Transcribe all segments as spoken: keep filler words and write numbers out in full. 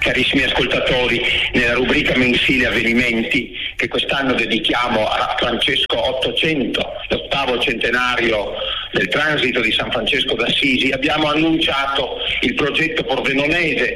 carissimi ascoltatori, nella rubrica mensile avvenimenti che quest'anno dedichiamo a Francesco ottocento, l'ottavo centenario del transito di San Francesco d'Assisi, abbiamo annunciato il progetto pordenonese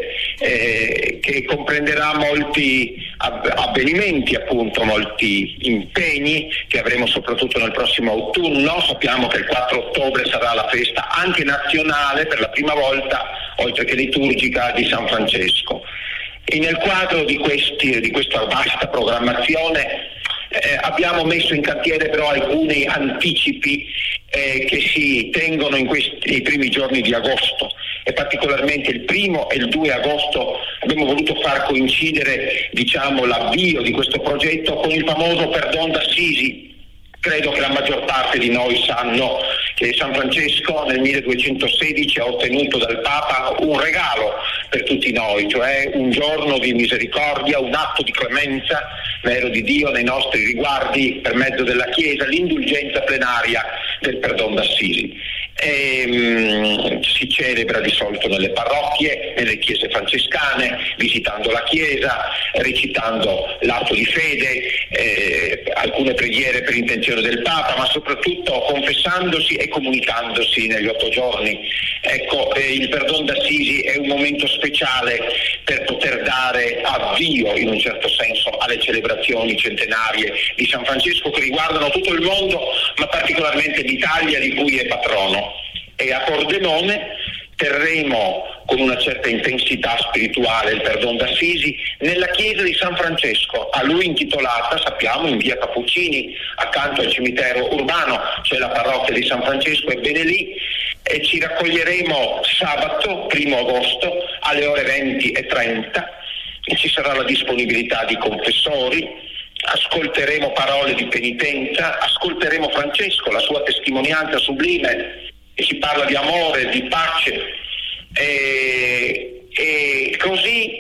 eh, che comprenderà molti avvenimenti, appunto molti impegni che avremo soprattutto nel prossimo autunno. Sappiamo che il quattro ottobre sarà la festa anche nazionale per la prima volta, oltre che liturgica, di San Francesco. E nel quadro di, questi, di questa vasta programmazione eh, abbiamo messo in cantiere però alcuni anticipi eh, che si tengono in questi primi giorni di agosto, e particolarmente il primo e il due agosto abbiamo voluto far coincidere, diciamo, l'avvio di questo progetto con il famoso Perdon d'Assisi. Credo che la maggior parte di noi sanno che San Francesco nel milleduecentosedici ha ottenuto dal Papa un regalo per tutti noi, cioè un giorno di misericordia, un atto di clemenza vero di Dio nei nostri riguardi per mezzo della Chiesa, l'indulgenza plenaria del Perdon d'Assisi. E, um, si celebra di solito nelle parrocchie, nelle chiese francescane, visitando la chiesa, recitando l'atto di fede, eh, alcune preghiere per intenzione del Papa, ma soprattutto confessandosi e comunicandosi negli otto giorni. Ecco, eh, il Perdon d'Assisi è un momento speciale per poter dare avvio, in un certo senso, alle celebrazioni centenarie di San Francesco che riguardano tutto il mondo, ma particolarmente l'Italia, di cui è patrono. E a Pordenone terremo con una certa intensità spirituale il Perdon d'Assisi nella chiesa di San Francesco, a lui intitolata, sappiamo, in via Cappuccini, accanto al cimitero urbano c'è la parrocchia di San Francesco, ebbene lì, e ci raccoglieremo sabato primo agosto alle ore venti e trenta, e ci sarà la disponibilità di confessori. Ascolteremo parole di penitenza, ascolteremo Francesco, la sua testimonianza sublime, e si parla di amore, di pace, e, e così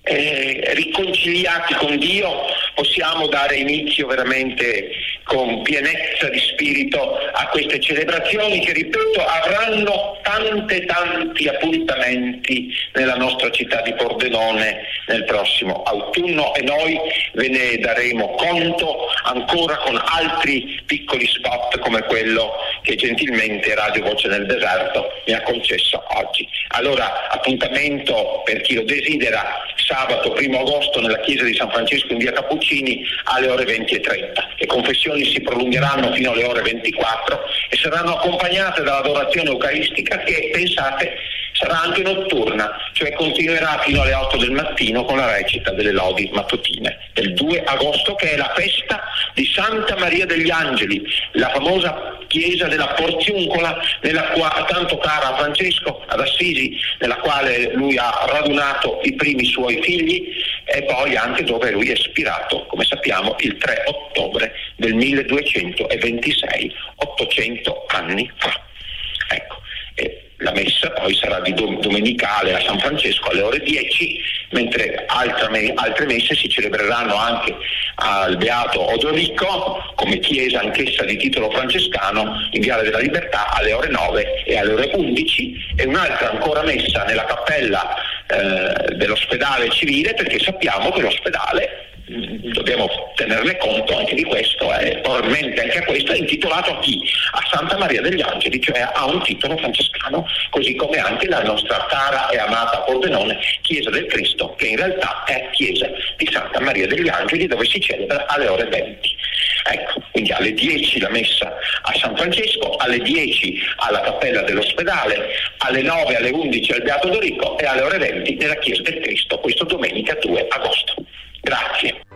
eh, riconciliati con Dio possiamo dare inizio veramente con pienezza di spirito a queste celebrazioni che, ripeto, avranno tante tanti appuntamenti nella nostra città di Pordenone nel prossimo autunno, e noi ve ne daremo conto ancora con altri piccoli spot come quello che gentilmente Radio Voce nel Deserto mi ha concesso oggi. Allora, appuntamento per chi lo desidera sabato primo agosto nella chiesa di San Francesco in via Cappuccini alle ore venti e trenta. Le confessioni si prolungheranno fino alle ore ventiquattro e saranno accompagnate dall'adorazione eucaristica che, pensate, sarà anche notturna, cioè continuerà fino alle otto del mattino con la recita delle lodi mattutine del due agosto, che è la festa di Santa Maria degli Angeli, la famosa chiesa della Porziuncola, nella quale, tanto cara a Francesco ad Assisi, nella quale lui ha radunato i primi suoi figli, e poi anche dove lui è spirato, come sappiamo, il tre ottobre del milleduecentoventisei, ottocento anni fa. Ecco. E la messa poi sarà di dom- domenicale a San Francesco alle ore dieci, mentre altre, me- altre messe si celebreranno anche al Beato Odorico, come chiesa anch'essa di titolo francescano, in Viale della Libertà alle ore nove e alle ore undici, e un'altra ancora messa nella cappella eh, dell'ospedale civile, perché sappiamo che l'ospedale, dobbiamo tenerne conto anche di questo, è probabilmente anche a questo è intitolato a chi? A Santa Maria degli Angeli, cioè ha un titolo francescano, così come anche la nostra cara e amata Pordenone, Chiesa del Cristo, che in realtà è Chiesa di Santa Maria degli Angeli, dove si celebra alle ore venti. Ecco, quindi alle dieci la messa a San Francesco, alle dieci alla cappella dell'ospedale, alle nove, alle undici al Beato Dorico e alle ore venti nella Chiesa del Cristo, questo domenica due agosto. Grazie.